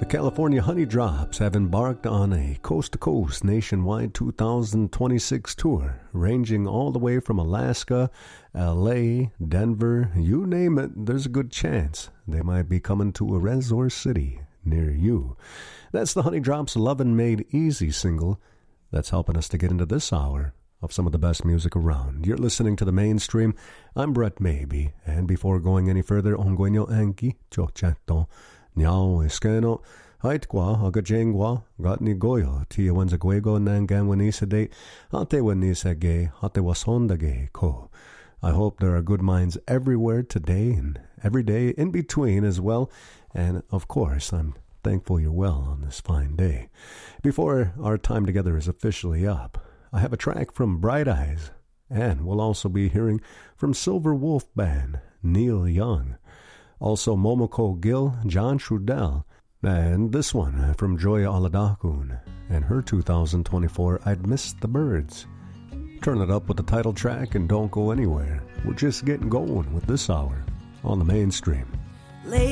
The California Honey Drops have embarked on a coast-to-coast nationwide 2026 tour, ranging all the way from Alaska, LA, Denver, you name it, there's a good chance they might be coming to a resort city near you. That's the Honey Drops Lovin' Made Easy single that's helping us to get into this hour of some of the best music around. You're listening to The Mainstream. I'm Brett Maybe, and before going any further, ongwenyo anki chochato Nyao Eskeno, Haitqua, Agajengwa, Gatni Goyo, Tiawanzaguego, Nanganwanisade, Hatewanisage, Hatewasondage Ko. I hope there are good minds everywhere today and every day in between as well. And of course, I'm thankful you're well on this fine day. Before our time together is officially up, I have a track from Bright Eyes, and we'll also be hearing from Silver Wolf Band, Neil Young. Also Momoko Gill, John Trudell, and this one from Joya Aladakun and her 2024 I'd Miss the Birds. Turn it up with the title track and don't go anywhere. We're just getting going with this hour on The Mainstream.